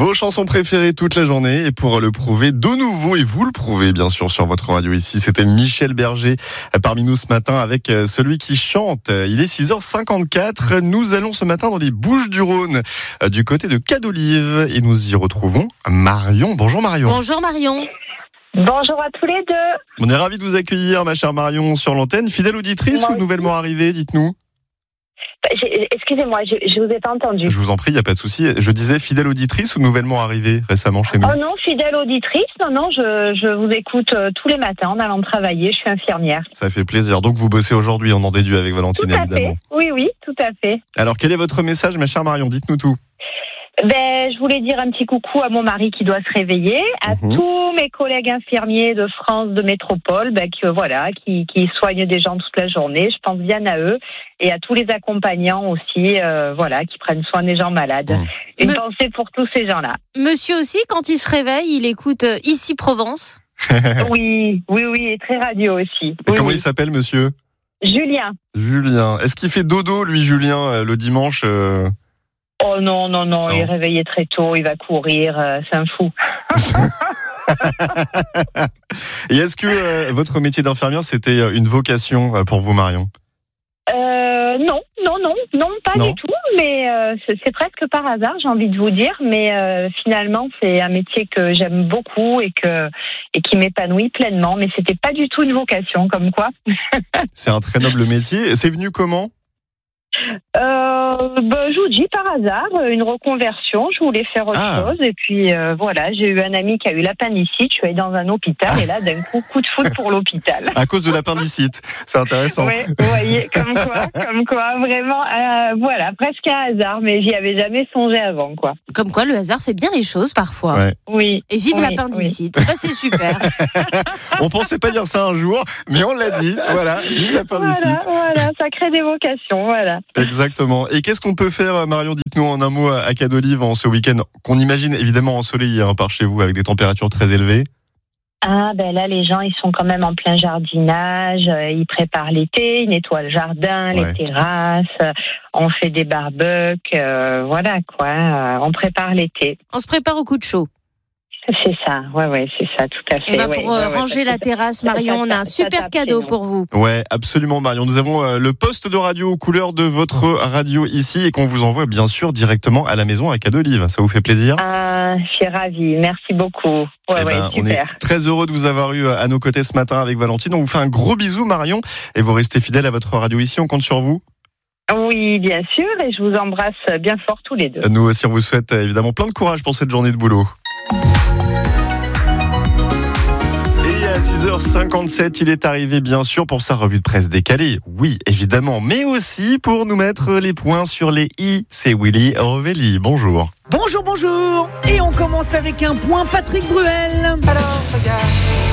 Vos chansons préférées toute la journée, et pour le prouver de nouveau, et vous le prouvez bien sûr sur votre radio ici, c'était Michel Berger parmi nous ce matin avec celui qui chante. Il est 6h54, nous allons ce matin dans les Bouches-du-Rhône, du côté de Cadolive, et nous y retrouvons Marion. Bonjour Marion. Bonjour Marion. Bonjour à tous les deux. On est ravis de vous accueillir ma chère Marion sur l'antenne. Fidèle auditrice ou nouvellement arrivée, dites-nous? Excusez-moi, je vous ai pas entendu. Je vous en prie, il n'y a pas de souci. Je disais fidèle auditrice ou nouvellement arrivée récemment chez nous? Oh non, fidèle auditrice. Non, je vous écoute tous les matins en allant travailler. Je suis infirmière. Ça fait plaisir. Donc vous bossez aujourd'hui, on en déduit avec Valentine, tout à évidemment. Fait. Oui, tout à fait. Alors quel est votre message ma chère Marion? Dites-nous tout. Je voulais dire un petit coucou à mon mari qui doit se réveiller, à tous mes collègues infirmiers de France, de métropole, qui soignent des gens toute la journée. Je pense bien à eux et à tous les accompagnants aussi, qui prennent soin des gens malades. Une pensée pour tous ces gens-là. Monsieur aussi, quand il se réveille, il écoute Ici Provence. Oui, et très radio aussi. Et comment il s'appelle, monsieur? Julien. Julien. Est-ce qu'il fait dodo, lui, Julien, le dimanche Oh non, il est réveillé très tôt, il va courir, c'est un fou. Et est-ce que votre métier d'infirmière, c'était une vocation pour vous, Marion? Non, pas du tout, mais c'est presque par hasard, j'ai envie de vous dire, mais finalement, c'est un métier que j'aime beaucoup et qui m'épanouit pleinement, mais c'était pas du tout une vocation, comme quoi. C'est un très noble métier. C'est venu comment? Je vous dis par hasard, une reconversion, je voulais faire autre chose et puis j'ai eu un ami qui a eu l'appendicite, je suis allée dans un hôpital et là d'un coup de foudre pour l'hôpital. À cause de l'appendicite, c'est intéressant. Oui, vous voyez, comme quoi, vraiment, presque un hasard, mais j'y avais jamais songé avant, quoi. Comme quoi, le hasard fait bien les choses parfois. Ouais. Oui. Et vive l'appendicite, c'est super. On pensait pas dire ça un jour, mais on l'a dit, voilà, vive l'appendicite. Voilà, ça crée des vocations, voilà. Exactement. Et qu'est-ce qu'on peut faire, Marion, dites-nous en un mot, à Cadolive en ce week-end, qu'on imagine évidemment ensoleillé par chez vous, avec des températures très élevées? Là, les gens, ils sont quand même en plein jardinage, ils préparent l'été, ils nettoient le jardin, les terrasses, on fait des barbecues, on prépare l'été. On se prépare au coup de chaud. C'est ça, c'est ça, tout à fait. Pour ranger la terrasse, Marion, on a un super cadeau pour vous. Ouais, absolument, Marion. Nous avons le poste de radio aux couleurs de votre radio ici et qu'on vous envoie bien sûr directement à la maison à Cadolive. Ça vous fait plaisir? Je suis ravie, merci beaucoup. Super. On est très heureux de vous avoir eu à nos côtés ce matin avec Valentine. On vous fait un gros bisou, Marion, et vous restez fidèle à votre radio ici. On compte sur vous. Oui, bien sûr, et je vous embrasse bien fort tous les deux. Nous aussi, on vous souhaite évidemment plein de courage pour cette journée de boulot. Et à 6h57, il est arrivé bien sûr pour sa revue de presse décalée. Oui, évidemment, mais aussi pour nous mettre les points sur les i. C'est Willy Rovelli. Bonjour. Bonjour. Et on commence avec un point Patrick Bruel. Alors, regarde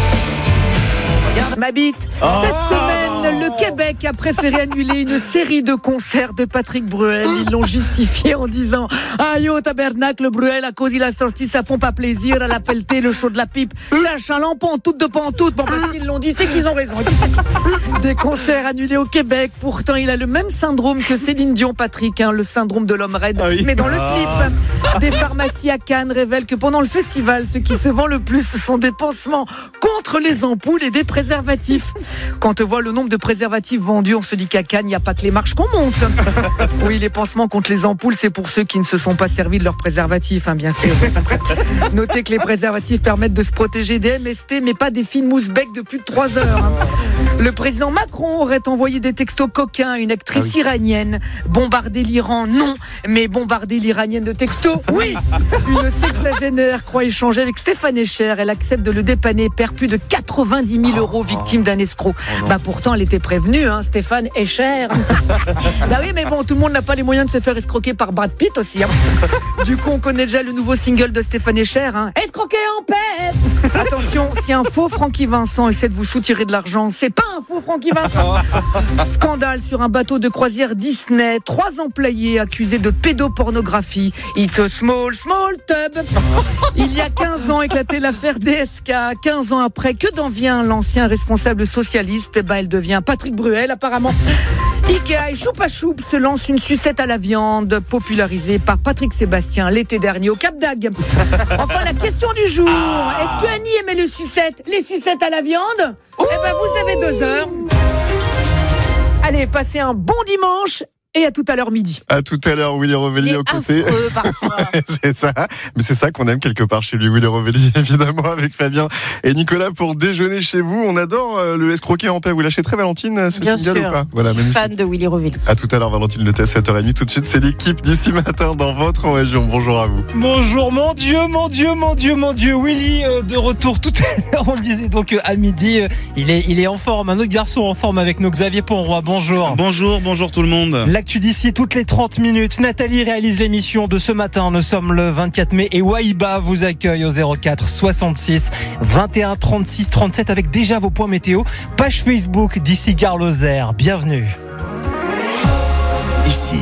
ma bite. Cette semaine, le Québec a préféré annuler une série de concerts de Patrick Bruel. Ils l'ont justifié en disant aïe au tabernacle Bruel à cause il a sorti sa pompe à plaisir, elle a pelleté le show de la pipe. C'est un chaland pantoute de pantoute. Bon, s'ils l'ont dit, c'est qu'ils ont raison. Des concerts annulés au Québec. Pourtant, il a le même syndrome que Céline Dion, Patrick, le syndrome de l'homme raide, mais dans le slip. Des pharmacies à Cannes révèlent que pendant le festival, ce qui se vend le plus, ce sont des pansements contre les ampoules et des préservatifs. Quand on voit le nombre de préservatifs vendus, on se dit qu'à Cannes, il n'y a pas que les marches qu'on monte. Oui, les pansements contre les ampoules, c'est pour ceux qui ne se sont pas servis de leurs préservatifs, bien sûr. Notez que les préservatifs permettent de se protéger des MST, mais pas des fines mousses-bec de plus de 3 heures. Le président Macron aurait envoyé des textos coquins à une actrice iranienne. Bombarder l'Iran, non, mais bombarder l'Iranienne de textos, oui. Une sexagénaire croit échanger avec Stéphane Echer. Elle accepte de le dépanner, perd plus de 90 000 euros, victime d'un escroc. Pourtant, elle était prévenue, Stéphane Echer. Oui, mais bon, tout le monde n'a pas les moyens de se faire escroquer par Brad Pitt aussi. Du coup, on connaît déjà le nouveau single de Stéphane Echer. Escroquer en paix. Attention, si un faux Francky Vincent essaie de vous soutirer de l'argent, c'est pas un faux Francky Vincent. Scandale sur un bateau de croisière Disney. 3 employés accusés de pédopornographie. It's a small tub. Il y a 15 ans éclatait l'affaire DSK. 15 ans après, que devient l'ancien responsable socialiste? Elle devient Patrick Bruel, apparemment. Ikea et Choupa Choup se lancent une sucette à la viande popularisée par Patrick Sébastien l'été dernier au Cap d'Agde. Enfin, la question du jour. Est-ce que Annie aimait les sucettes à la viande? Eh ben, vous avez 2 heures. Allez, passez un bon dimanche. Et à tout à l'heure midi. À tout à l'heure, Willy Rovelli aux côtés. Parfois. C'est ça. Mais c'est ça qu'on aime quelque part chez lui, Willy Rovelli, évidemment, avec Fabien et Nicolas pour déjeuner chez vous. On adore le escroquer en paix. Vous l'achèterez, Valentine, ce Bien single sûr. ou pas? Voilà, magnifique. Fan de Willy Rovelli. À tout à l'heure, Valentine Le Test, 7h30. Tout de suite, c'est l'équipe d'ici matin dans votre région. Bonjour à vous. Bonjour, mon Dieu, Willy de retour tout à l'heure, on le disait donc à midi, il est en forme, un autre garçon en forme avec nous, Xavier Ponroy, bonjour. Bonjour tout le monde. L'actu d'ici toutes les 30 minutes, Nathalie réalise l'émission de ce matin, nous sommes le 24 mai et Waïba vous accueille au 04 66 21 36 37 avec déjà vos points météo, page Facebook d'ici Gare Lozère, bienvenue. Ici,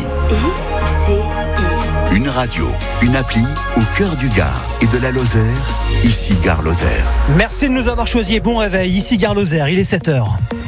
une radio, une appli au cœur du Gard et de la Lozère, ici Gare Lozère. Merci de nous avoir choisi et bon réveil, ici Gare Lozère, il est 7h.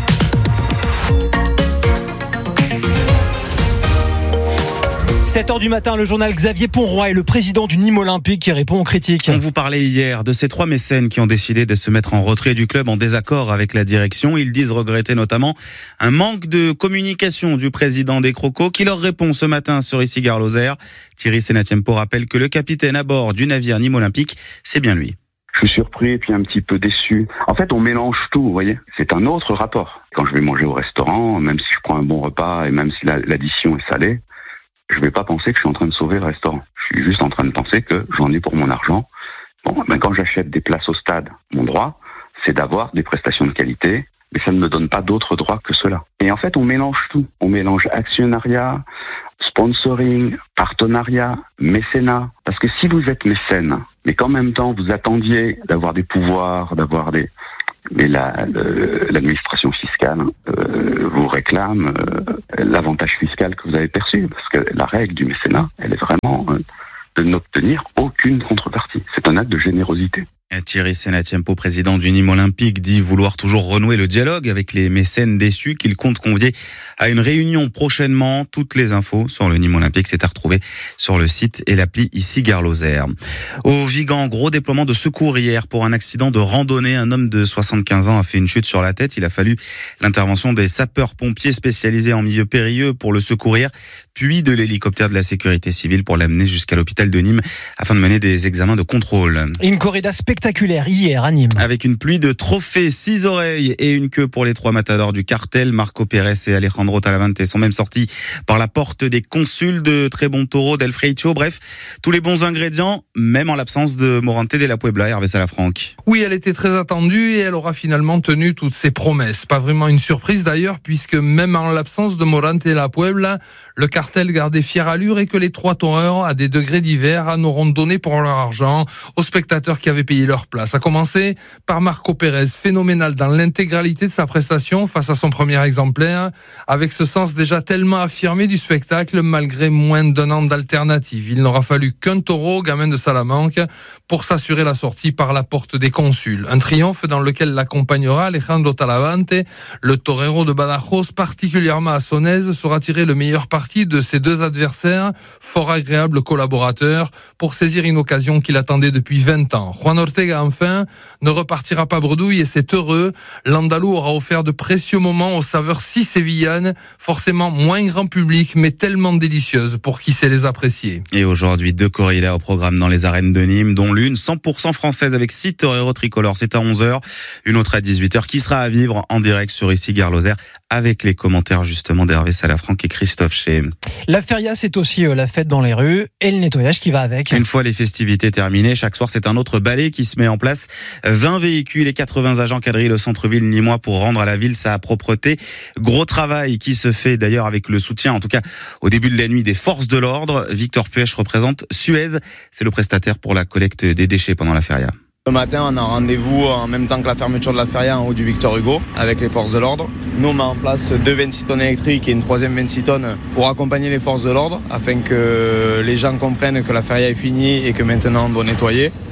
7h du matin, le journal Xavier Ponroy est le président du Nîmes Olympique qui répond aux critiques. On vous parlait hier de ces 3 mécènes qui ont décidé de se mettre en retrait du club en désaccord avec la direction. Ils disent regretter notamment un manque de communication du président des Crocos qui leur répond ce matin sur ici Gare Lozère. Thierry Senatiempo rappelle que le capitaine à bord du navire Nîmes Olympique, c'est bien lui. Je suis surpris et puis un petit peu déçu. En fait, on mélange tout, vous voyez. C'est un autre rapport. Quand je vais manger au restaurant, même si je prends un bon repas et même si l'addition est salée, je ne vais pas penser que je suis en train de sauver le restaurant. Je suis juste en train de penser que j'en ai pour mon argent. Bon, ben quand j'achète des places au stade, mon droit, c'est d'avoir des prestations de qualité, mais ça ne me donne pas d'autres droits que cela. Et en fait, on mélange tout. On mélange actionnariat, sponsoring, partenariat, mécénat. Parce que si vous êtes mécène, mais qu'en même temps vous attendiez d'avoir des pouvoirs, d'avoir des... Mais l'administration fiscale vous réclame l'avantage fiscal que vous avez perçu, parce que la règle du mécénat, elle est vraiment de n'obtenir aucune contrepartie. C'est un acte de générosité. Thierry Senatiempo, président du Nîmes Olympique, dit vouloir toujours renouer le dialogue avec les mécènes déçus, qu'il compte convier à une réunion prochainement. Toutes les infos sur le Nîmes Olympique, c'est à retrouver sur le site et l'appli ici Gare Lozère. Au Vigan, gros déploiement de secours hier pour un accident de randonnée. Un homme de 75 ans a fait une chute sur la tête. Il a fallu l'intervention des sapeurs-pompiers spécialisés en milieu périlleux pour le secourir, puis de l'hélicoptère de la sécurité civile pour l'amener jusqu'à l'hôpital de Nîmes afin de mener des examens de contrôle. Une corrida spectaculaire hier à Nîmes. Avec une pluie de trophées, 6 oreilles et une queue pour les 3 matadors du cartel. Marco Pérez et Alejandro Talavante sont même sortis par la porte des consuls, de très bons taureaux d'El Freicho. Bref, tous les bons ingrédients, même en l'absence de Morante de la Puebla. Hervé Salafranc. Oui, elle était très attendue et elle aura finalement tenu toutes ses promesses. Pas vraiment une surprise d'ailleurs, puisque même en l'absence de Morante de la Puebla, le cartel gardait fière allure et que les 3 taureurs, à des degrés divers, en auront donné pour leur argent aux spectateurs qui avaient payé leur place. À commencer par Marco Pérez, phénoménal dans l'intégralité de sa prestation face à son premier exemplaire, avec ce sens déjà tellement affirmé du spectacle malgré moins d'un an d'alternative. Il n'aura fallu qu'un taureau, gamin de Salamanque, pour s'assurer la sortie par la porte des consuls. Un triomphe dans lequel l'accompagnera Alejandro Talavante, le torero de Badajoz, particulièrement à son aise, saura tirer le meilleur parti de ses 2 adversaires, fort agréables collaborateurs, pour saisir une occasion qu'il attendait depuis 20 ans. Juan Ortega, enfin, ne repartira pas bredouille et c'est heureux. L'Andalou aura offert de précieux moments aux saveurs si sévillanes, forcément moins grand public, mais tellement délicieuses pour qui sait les apprécier. Et aujourd'hui, 2 corridas au programme dans les arènes de Nîmes, dont l'une 100% française avec 6 toreros tricolores. C'est à 11h, une autre à 18h, qui sera à vivre en direct sur ici Gare Lozère, avec les commentaires justement d'Hervé Salafranc et Christophe Chez. La feria, c'est aussi la fête dans les rues et le nettoyage qui va avec. Une fois les festivités terminées, chaque soir c'est un autre balai qui se met en place. 20 véhicules et 80 agents quadrillent le centre-ville nîmois pour rendre à la ville sa propreté. Gros travail qui se fait d'ailleurs avec le soutien, en tout cas au début de la nuit, des forces de l'ordre. Victor Puech représente Suez, c'est le prestataire pour la collecte des déchets pendant la feria. Le matin, on a rendez-vous en même temps que la fermeture de la feria en haut du Victor Hugo avec les forces de l'ordre. Nous, on met en place 2 26 tonnes électriques et une 3e 26 tonnes pour accompagner les forces de l'ordre afin que les gens comprennent que la feria est finie et que maintenant on doit nettoyer.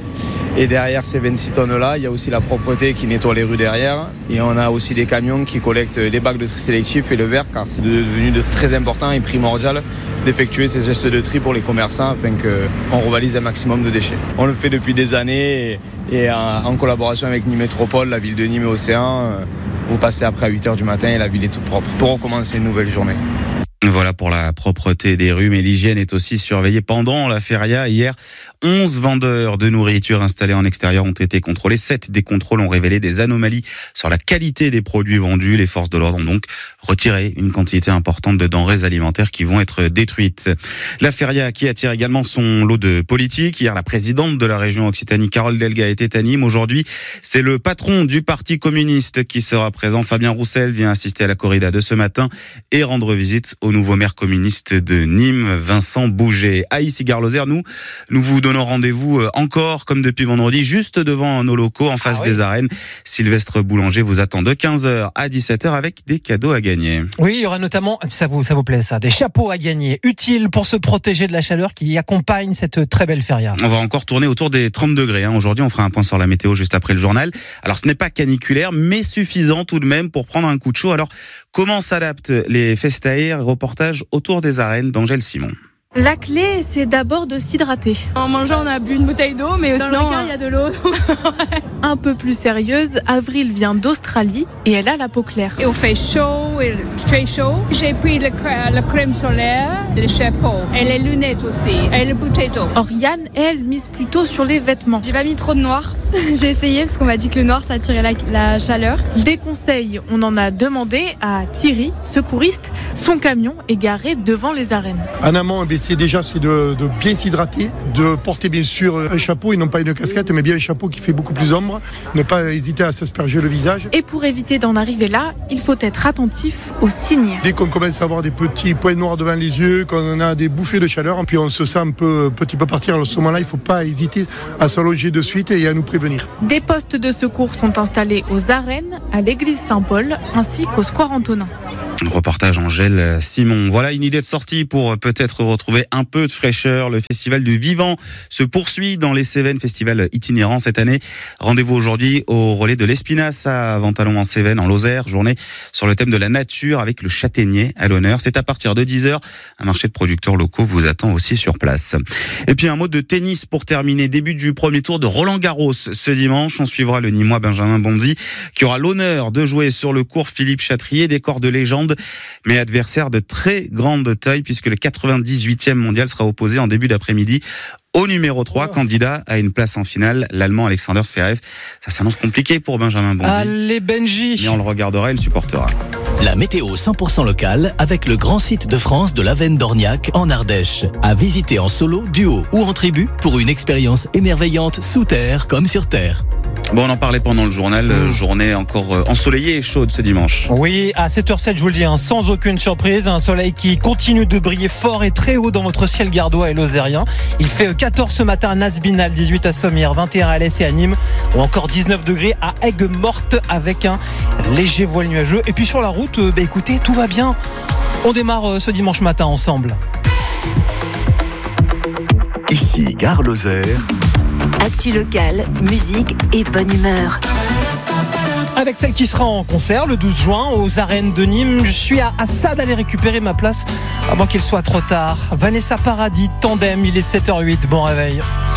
Et derrière ces 26 tonnes-là, il y a aussi la propreté qui nettoie les rues derrière. Et on a aussi des camions qui collectent les bacs de tri sélectif et le verre, car c'est devenu très important et primordial d'effectuer ces gestes de tri pour les commerçants afin qu'on revalise un maximum de déchets. On le fait depuis des années et en collaboration avec Nîmes Métropole, la ville de Nîmes et Océan, vous passez après à 8h du matin et la ville est toute propre pour recommencer une nouvelle journée. Voilà pour la propreté des rues, mais l'hygiène est aussi surveillée pendant la feria. Hier, 11 vendeurs de nourriture installés en extérieur ont été contrôlés. 7 des contrôles ont révélé des anomalies sur la qualité des produits vendus. Les forces de l'ordre ont donc retiré une quantité importante de denrées alimentaires qui vont être détruites. La feria qui attire également son lot de politique. Hier, la présidente de la région Occitanie, Carole Delga, était à Nîmes. Aujourd'hui, c'est le patron du Parti communiste qui sera présent. Fabien Roussel vient assister à la corrida de ce matin et rendre visite au nouveau maire communiste de Nîmes, Vincent Bouget. À Issy-Gare-Lozère, nous vous donnons rendez-vous encore, comme depuis vendredi, juste devant nos locaux, en face des arènes. Sylvestre Boulanger vous attend de 15h à 17h avec des cadeaux à gagner. Oui, il y aura notamment, ça vous plaît ça, des chapeaux à gagner, utiles pour se protéger de la chaleur qui accompagne cette très belle feria. On va encore tourner autour des 30 degrés. Aujourd'hui, on fera un point sur la météo juste après le journal. Alors, ce n'est pas caniculaire, mais suffisant tout de même pour prendre un coup de chaud. Alors, comment s'adaptent les festaires? Reportage autour des arènes d'Angèle Simon. La clé, c'est d'abord de s'hydrater. En mangeant, on a bu une bouteille d'eau, mais sinon, il y a de l'eau. Un peu plus sérieuse, Avril vient d'Australie et elle a la peau claire. Il fait chaud, très chaud. J'ai pris la crème solaire, le chapeau et les lunettes aussi, et la bouteille d'eau. Oriane, elle, mise plutôt sur les vêtements. J'ai pas mis trop de noir. J'ai essayé parce qu'on m'a dit que le noir, ça attirait la chaleur. Des conseils, on en a demandé à Thierry, secouriste. Son camion est garé devant les arènes. En amont, c'est de bien s'hydrater, de porter bien sûr un chapeau et non pas une casquette, mais bien un chapeau qui fait beaucoup plus ombre, ne pas hésiter à s'asperger le visage. Et pour éviter d'en arriver là, il faut être attentif aux signes. Dès qu'on commence à avoir des petits points noirs devant les yeux, qu'on a des bouffées de chaleur, puis on se sent un petit peu partir, à ce moment-là, il ne faut pas hésiter à s'allonger de suite et à nous prévenir. Des postes de secours sont installés aux arènes, à l'église Saint-Paul, ainsi qu'au square Antonin. Reportage Angèle Simon. Voilà une idée de sortie pour peut-être retrouver un peu de fraîcheur. Le festival du vivant se poursuit dans les Cévennes, festival itinérant cette année. Rendez-vous aujourd'hui au relais de l'Espinasse à Ventalon en Cévennes, en Lozère. Journée sur le thème de la nature avec le châtaignier à l'honneur. C'est à partir de 10h. Un marché de producteurs locaux vous attend aussi sur place. Et puis un mot de tennis pour terminer. Début du premier tour de Roland-Garros ce dimanche. On suivra le Nîmois Benjamin Bonzi qui aura l'honneur de jouer sur le court Philippe Chatrier, décor de légende, mais adversaire de très grande taille puisque le 98e mondial sera opposé en début d'après-midi au numéro 3, candidat à une place en finale, l'Allemand Alexander Zverev. Ça s'annonce compliqué pour Benjamin Bonzi. Allez Benji. Mais on le regardera et le supportera. La météo 100% locale avec le grand site de France de l'Avenne d'Orniac en Ardèche. À visiter en solo, duo ou en tribu pour une expérience émerveillante sous terre comme sur terre. Bon, on en parlait pendant le journal, journée encore ensoleillée et chaude ce dimanche. Oui, à 7h07, je vous le dis, sans aucune surprise, un soleil qui continue de briller fort et très haut dans votre ciel gardois et lozérien. Il fait 14 ce matin à Nasbinal, 18 à Sommières, 21 à Alès et à Nîmes, ou encore 19 degrés à Aigues-Mortes avec un léger voile nuageux. Et puis sur la route, écoutez, tout va bien. On démarre ce dimanche matin ensemble. Ici, Gare Lozère. Actu locale, musique et bonne humeur. Avec celle qui sera en concert le 12 juin aux arènes de Nîmes. Je suis à ça d'aller récupérer ma place avant qu'il soit trop tard. Vanessa Paradis, Tandem, il est 7h08. Bon réveil.